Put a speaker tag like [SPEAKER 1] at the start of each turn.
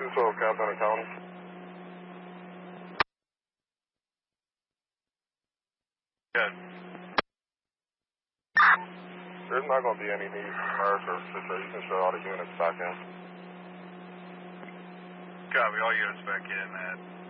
[SPEAKER 1] 212 California County.
[SPEAKER 2] Good.
[SPEAKER 1] There's not going to be any need for merge or sister. You can show all the units back in.
[SPEAKER 2] Copy, all units back in at